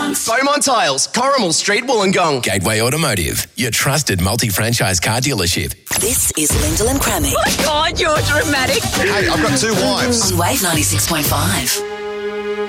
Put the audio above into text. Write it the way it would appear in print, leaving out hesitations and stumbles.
months. Beaumont Tiles, Corrimal Street, Wollongong. Gateway Automotive, your trusted multi-franchise car dealership. This is Lyndall and Crammy. Oh my God, you're dramatic. Hey, I've got 2 wives. On Wave 96.5.